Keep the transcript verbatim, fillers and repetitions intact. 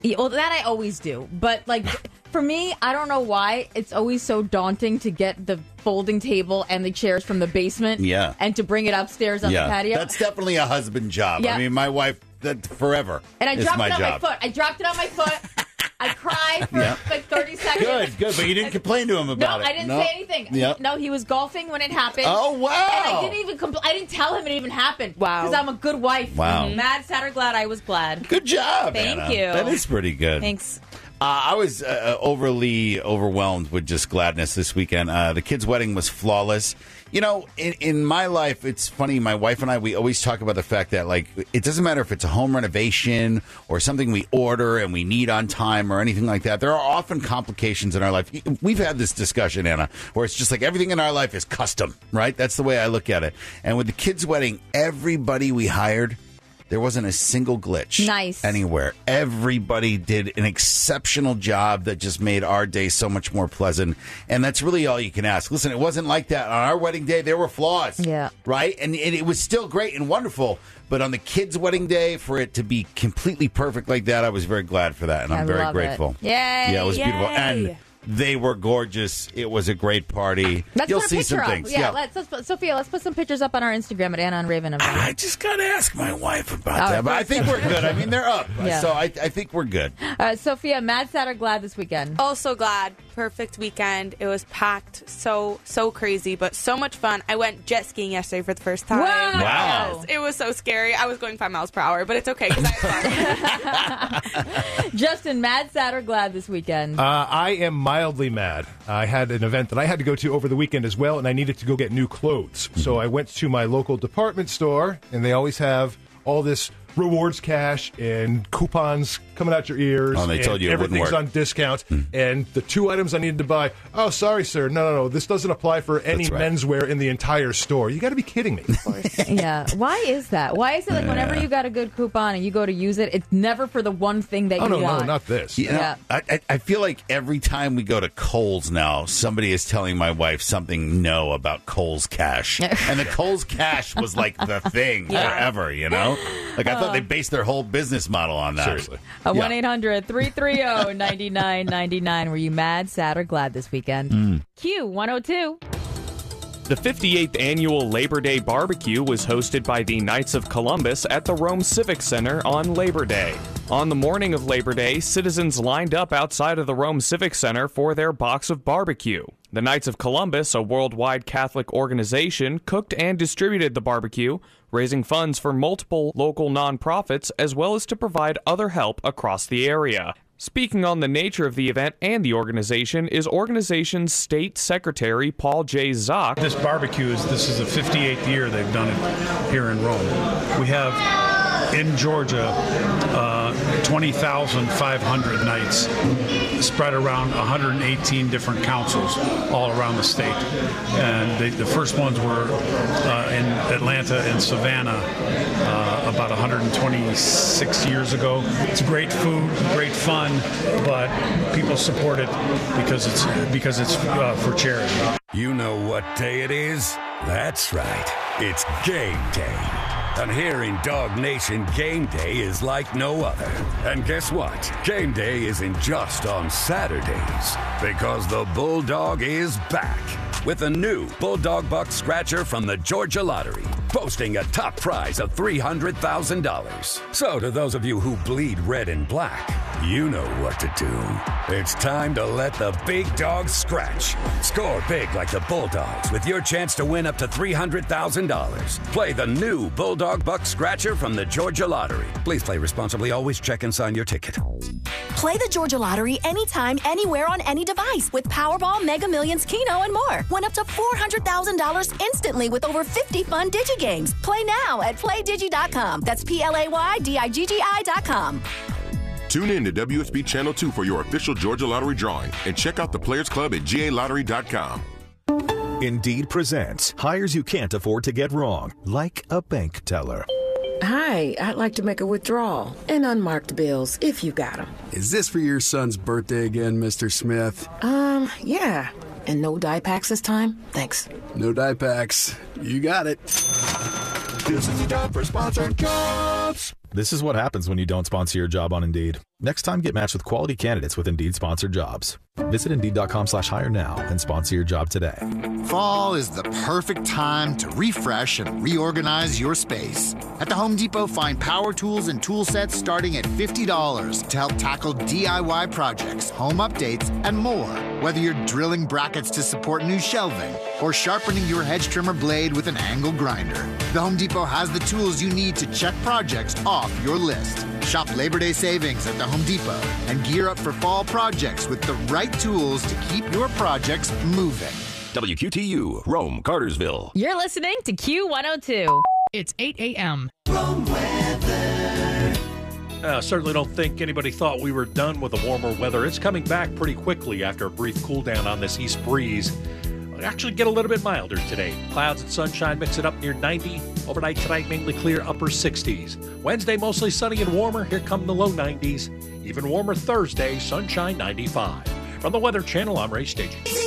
Yeah, well, that I always do. But, like, for me, I don't know why. It's always so daunting to get the folding table and the chairs from the basement. Yeah. And to bring it upstairs on yeah. the patio. That's definitely a husband job. Yeah. I mean, my wife, that forever And I is dropped my it on job. my foot. I dropped it on my foot. I cried for Yeah. like thirty seconds. Good, good. But you didn't complain to him No, about it. I didn't No. say anything. Yep. No, he was golfing when it happened. Oh, wow. And I didn't even compl- I didn't tell him it even happened. Wow. Because I'm a good wife. Wow. Mhm. Mad, sad, or glad? I was glad. Good job, Thank Anna. you. That is pretty good. Thanks. Uh, I was uh, overly overwhelmed with just gladness this weekend. Uh, the kid's wedding was flawless. You know, in, in my life, it's funny. My wife and I, we always talk about the fact that, like, it doesn't matter if it's a home renovation or something we order and we need on time or anything like that. There are often complications in our life. We've had this discussion, Anna, where it's just like everything in our life is custom, right? That's the way I look at it. And with the kid's wedding, everybody we hired, there wasn't a single glitch Nice. anywhere. Everybody did an exceptional job that just made our day so much more pleasant. And that's really all you can ask. Listen, it wasn't like that. On our wedding day, there were flaws. Yeah. Right? And it, it was still great and wonderful. But on the kids' wedding day, for it to be completely perfect like that, I was very glad for that. And I'm I very love grateful. it. Yay. Yeah, it was beautiful. Yay. And they were gorgeous. It was a great party. Let's You'll put a see picture some up. things. Yeah, let's, let's put, Sophia, let's put some pictures up on our Instagram at Anna and Raven. Of I just got to ask my wife about Oh, that. But I think we're good. I mean, they're up. Yeah. So I, I think we're good. Uh, Sophia, mad, sad, or glad this weekend? Also glad. Perfect weekend. It was packed. So, so crazy, but so much fun. I went jet skiing yesterday for the first time. Wow. Wow. Yes, it was so scary. I was going five miles per hour, but it's okay because I had fun. Justin, mad, sad, or glad this weekend? Uh, I am mildly mad. I had an event that I had to go to over the weekend as well, and I needed to go get new clothes. So I went to my local department store, and they always have all this rewards cash and coupons coming out your ears. Oh, they and told you it wouldn't everything's work. on discount. And the two items I needed to buy, oh, sorry, sir. No, no, no. This doesn't apply for any That's right. menswear in the entire store. You got to be kidding me. Yeah. Why is that? Why is it like whenever you got a good coupon and you go to use it, it's never for the one thing that Oh, you no, want? no, not this. You know, Yeah. I, I- I feel like every time we go to Kohl's now, somebody is telling my wife something no about Kohl's Cash. And the Kohl's Cash was like the thing forever, you know? Like I thought they based their whole business model on that. Seriously. Uh, Yeah. one eight hundred three three zero nine nine nine nine. Were you mad, sad, or glad this weekend? Q one oh two. The fifty-eighth annual Labor Day barbecue was hosted by the Knights of Columbus at the Rome Civic Center on Labor Day. On the morning of Labor Day, citizens lined up outside of the Rome Civic Center for their box of barbecue. The Knights of Columbus, a worldwide Catholic organization, cooked and distributed the barbecue, raising funds for multiple local nonprofits as well as to provide other help across the area. Speaking on the nature of the event and the organization is organization's State Secretary Paul J. Zock. This barbecue is this is the fifty-eighth year they've done it here in Rome. We have in Georgia uh, twenty thousand five hundred nights spread around one hundred eighteen different councils all around the state. And they, the first ones were uh, in Atlanta and Savannah uh, about one hundred twenty-six years ago. It's great food, great fun, but people support it because it's because it's uh, for charity. You know what day it is? That's right. It's game day. And here in Dog Nation, game day is like no other. And guess what? Game day isn't just on Saturdays, because the Bulldog is back with a new Bulldog Buck Scratcher from the Georgia Lottery, boasting a top prize of three hundred thousand dollars. So to those of you who bleed red and black, you know what to do. It's time to let the big dogs scratch. Score big like the Bulldogs with your chance to win up to three hundred thousand dollars. Play the new Bulldog Buck Scratcher from the Georgia Lottery. Please play responsibly. Always check and sign your ticket. Play the Georgia Lottery anytime, anywhere on any device with Powerball, Mega Millions, Keno, and more. Win up to four hundred thousand dollars instantly with over fifty fun Digi games. Play now at play digi dot com. That's P L A Y D I G G I dot com. Tune in to W S B Channel two for your official Georgia Lottery drawing and check out the Players Club at G A lottery dot com. Indeed presents hires you can't afford to get wrong, like a bank teller. Hi, I'd like to make a withdrawal and unmarked bills if you got them. Is this for your son's birthday again, Mister Smith? Um, yeah. And no dye packs this time? Thanks. No dye packs. You got it. This is the time for sponsored jobs. This is what happens when you don't sponsor your job on Indeed. Next time, get matched with quality candidates with Indeed-sponsored jobs. Visit Indeed.com slash hire now and sponsor your job today. Fall is the perfect time to refresh and reorganize your space. At the Home Depot, find power tools and tool sets starting at fifty dollars to help tackle D I Y projects, home updates, and more. Whether you're drilling brackets to support new shelving or sharpening your hedge trimmer blade with an angle grinder, the Home Depot has the tools you need to check projects off your list. Shop Labor Day savings at the Home Depot and gear up for fall projects with the right tools to keep your projects moving. W Q T U, Rome, Cartersville. You're listening to Q one oh two. It's eight a.m. Rome weather. Uh, certainly don't think anybody thought we were done with the warmer weather. It's coming back pretty quickly after a brief cool down on this east breeze. It'll actually get a little bit milder today. Clouds and sunshine mix it up near ninety. Overnight tonight, mainly clear, upper sixties. Wednesday, mostly sunny and warmer. Here come the low nineties. Even warmer Thursday, sunshine ninety-five. From the Weather Channel, I'm Ray Stagey.